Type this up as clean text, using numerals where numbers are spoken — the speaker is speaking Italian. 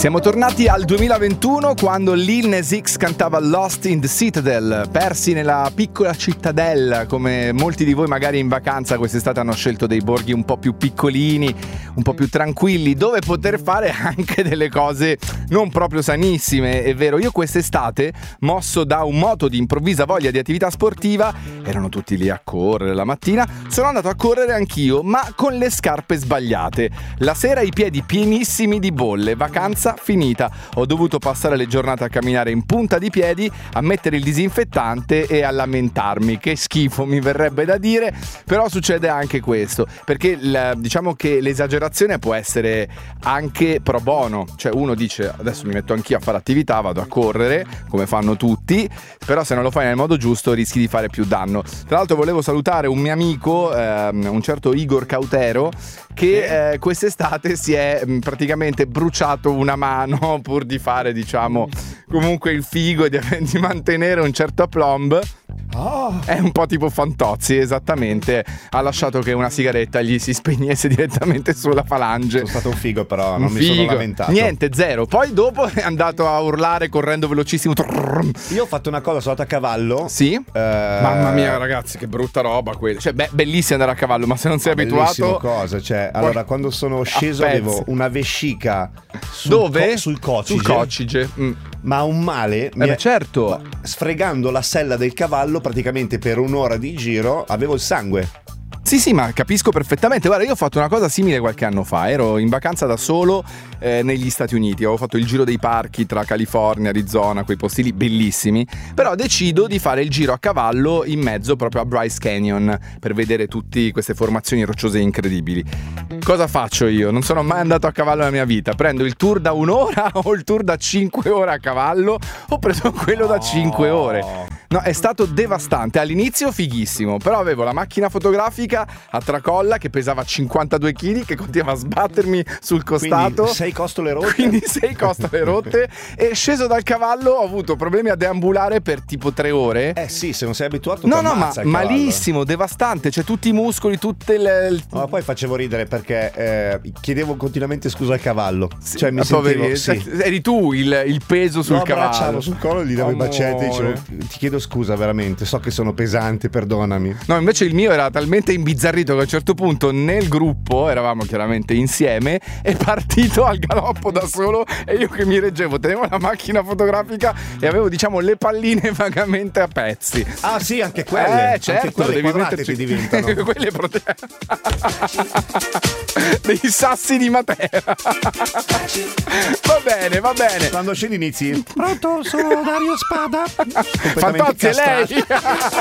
Siamo tornati al 2021 quando Lil Nas X cantava Lost in the Citadel, persi nella piccola cittadella, come molti di voi magari in vacanza quest'estate hanno scelto dei borghi un po' più piccolini, un po' più tranquilli, dove poter fare anche delle cose non proprio sanissime. È vero, io quest'estate, mosso da un moto di improvvisa voglia di attività sportiva, erano tutti lì a correre la mattina, sono andato a correre anch'io, ma con le scarpe sbagliate. La sera i piedi pienissimi di bolle, vacanza finita. Ho dovuto passare le giornate a camminare in punta di piedi, a mettere il disinfettante e a lamentarmi. Che schifo, mi verrebbe da dire, però succede anche questo, perché diciamo che l'esagerazione può essere anche pro bono, cioè uno dice adesso mi metto anch'io a fare attività, vado a correre come fanno tutti, però se non lo fai nel modo giusto rischi di fare più danno. Tra l'altro volevo salutare un mio amico, un certo Igor Cautero, che quest'estate si è praticamente bruciato una mano pur di fare, diciamo, comunque il figo e di mantenere un certo aplomb. È un po' tipo Fantozzi, esattamente. Ha lasciato che una sigaretta gli si spegnesse direttamente sulla falange. Sono stato un figo, però non mi sono lamentato. Niente, zero. Poi dopo è andato a urlare correndo velocissimo. Io ho fatto una cosa, sono andato a cavallo. Sì? Mamma mia, ragazzi, che brutta roba quella. Cioè, bellissimo andare a cavallo, ma se non sei abituato. Cosa, cioè, allora, quando sono sceso avevo una vescica sul coccige. Sul coccige. Ma un male. Certo. Sfregando la sella del cavallo, praticamente per un'ora di giro, avevo il sangue. Sì, ma capisco perfettamente. Guarda, io ho fatto una cosa simile qualche anno fa. Ero in vacanza da solo negli Stati Uniti. Avevo fatto il giro dei parchi tra California, Arizona, quei posti lì bellissimi. Però decido di fare il giro a cavallo in mezzo proprio a Bryce Canyon per vedere tutte queste formazioni rocciose incredibili. Cosa faccio io? Non sono mai andato a cavallo nella mia vita. Prendo il tour da 1 ora o il tour da 5 ore a cavallo. Ho preso quello da 5 ore. No, è stato devastante. All'inizio fighissimo, però avevo la macchina fotografica a tracolla che pesava 52 kg, che continuava a sbattermi sul costato. Quindi 6 costole rotte. E sceso dal cavallo ho avuto problemi a deambulare per tipo 3 ore. Sì, se non sei abituato no, ma malissimo, devastante. Cioè tutti i muscoli, tutte le... No, poi facevo ridere perché chiedevo continuamente scusa al cavallo. Sì, cioè mi sentivo eri tu il peso sul cavallo. Abbracciavo sul collo e gli davo i bacetti e dicevo ti chiedo scusa veramente, so che sono pesante, perdonami. No, invece il mio era talmente imbizzarrito che a un certo punto nel gruppo, eravamo chiaramente insieme, è partito al galoppo da solo e io che mi reggevo, tenevo la macchina fotografica e avevo, diciamo, le palline vagamente a pezzi. Ah sì, anche quelle. Certo, anche quelle devi metterci diventano quelle dei sassi di Matera. Va bene. Quando scendi inizi. Pronto, sono Dario Spada. Fantozzi, è lei.